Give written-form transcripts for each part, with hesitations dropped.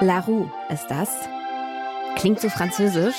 La Roux ist das. Klingt so französisch.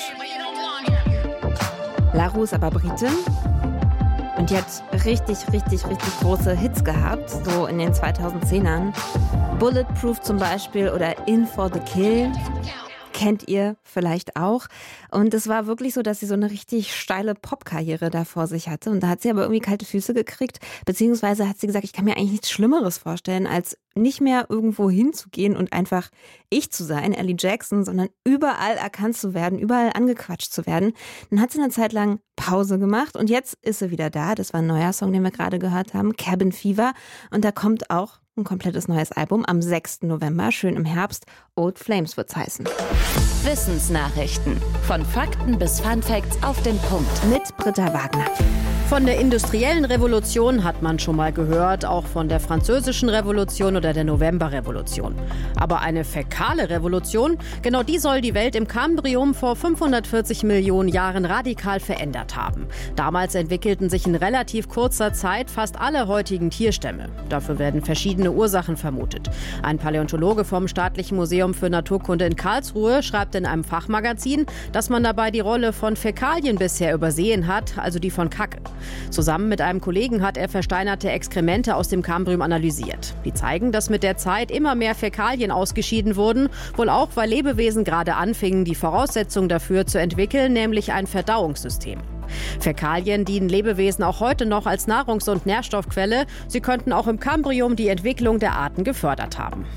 La Roux ist aber Britin. Und die hat richtig große Hits gehabt, so in den 2010ern. Bulletproof zum Beispiel oder In for the Kill. Kennt ihr vielleicht auch. Und es war wirklich so, dass sie so eine richtig steile Popkarriere da vor sich hatte. Und da hat sie aber irgendwie kalte Füße gekriegt. Beziehungsweise hat sie gesagt, ich kann mir eigentlich nichts Schlimmeres vorstellen, als nicht mehr irgendwo hinzugehen und einfach ich zu sein, Ellie Jackson, sondern überall erkannt zu werden, überall angequatscht zu werden. Dann hat sie eine Zeit lang Pause gemacht und jetzt ist sie wieder da. Das war ein neuer Song, den wir gerade gehört haben, Cabin Fever. Und da kommt auch ein komplettes neues Album am 6. November, schön im Herbst. Old Flames wird's heißen. Wissensnachrichten. Von Fakten bis Funfacts auf den Punkt. Mit Britta Wagner. Von der industriellen Revolution hat man schon mal gehört, auch von der französischen Revolution oder der Novemberrevolution. Aber eine fäkale Revolution, genau die soll die Welt im Kambrium vor 540 Millionen Jahren radikal verändert haben. Damals entwickelten sich in relativ kurzer Zeit fast alle heutigen Tierstämme. Dafür werden verschiedene Ursachen vermutet. Ein Paläontologe vom Staatlichen Museum für Naturkunde in Karlsruhe schreibt in einem Fachmagazin, dass man dabei die Rolle von Fäkalien bisher übersehen hat, also die von Kacke. Zusammen mit einem Kollegen hat er versteinerte Exkremente aus dem Kambrium analysiert. Die zeigen, dass mit der Zeit immer mehr Fäkalien ausgeschieden wurden, wohl auch, weil Lebewesen gerade anfingen, die Voraussetzung dafür zu entwickeln, nämlich ein Verdauungssystem. Fäkalien dienen Lebewesen auch heute noch als Nahrungs- und Nährstoffquelle. Sie könnten auch im Kambrium die Entwicklung der Arten gefördert haben.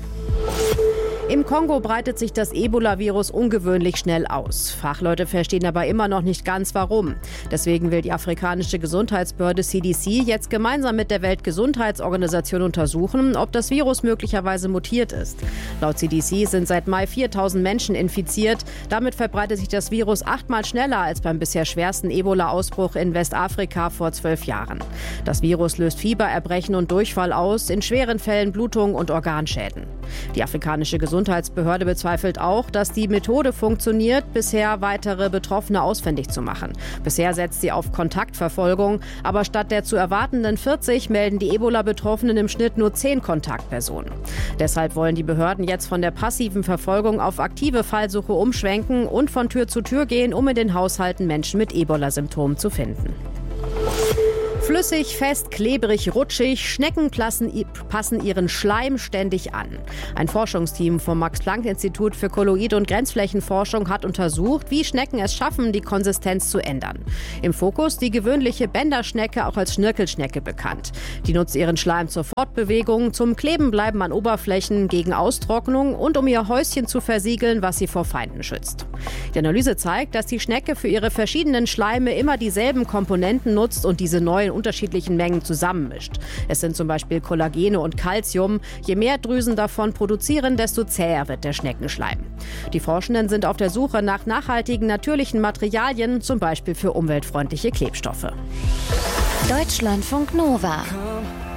Im Kongo breitet sich das Ebola-Virus ungewöhnlich schnell aus. Fachleute verstehen aber immer noch nicht ganz, warum. Deswegen will die afrikanische Gesundheitsbehörde CDC jetzt gemeinsam mit der Weltgesundheitsorganisation untersuchen, ob das Virus möglicherweise mutiert ist. Laut CDC sind seit Mai 4000 Menschen infiziert. Damit verbreitet sich das Virus 8-mal schneller als beim bisher schwersten Ebola-Ausbruch in Westafrika vor 12 Jahren. Das Virus löst Fieber, Erbrechen und Durchfall aus, in schweren Fällen Blutung und Organschäden. Die afrikanische Gesundheitsbehörde bezweifelt auch, dass die Methode funktioniert, bisher weitere Betroffene ausfindig zu machen. Bisher setzt sie auf Kontaktverfolgung, aber statt der zu erwartenden 40 melden die Ebola-Betroffenen im Schnitt nur 10 Kontaktpersonen. Deshalb wollen die Behörden jetzt von der passiven Verfolgung auf aktive Fallsuche umschwenken und von Tür zu Tür gehen, um in den Haushalten Menschen mit Ebola-Symptomen zu finden. Flüssig, fest, klebrig, rutschig, Schnecken passen ihren Schleim ständig an. Ein Forschungsteam vom Max-Planck-Institut für Kolloid- und Grenzflächenforschung hat untersucht, wie Schnecken es schaffen, die Konsistenz zu ändern. Im Fokus die gewöhnliche Bänderschnecke, auch als Schnirkelschnecke bekannt. Die nutzt ihren Schleim zur Fortbewegung, zum Klebenbleiben an Oberflächen, gegen Austrocknung und um ihr Häuschen zu versiegeln, was sie vor Feinden schützt. Die Analyse zeigt, dass die Schnecke für ihre verschiedenen Schleime immer dieselben Komponenten nutzt und diese neuen unterschiedlichen Mengen zusammenmischt. Es sind zum Beispiel Kollagene und Calcium. Je mehr Drüsen davon produzieren, desto zäher wird der Schneckenschleim. Die Forschenden sind auf der Suche nach nachhaltigen, natürlichen Materialien, zum Beispiel für umweltfreundliche Klebstoffe. Deutschlandfunk Nova.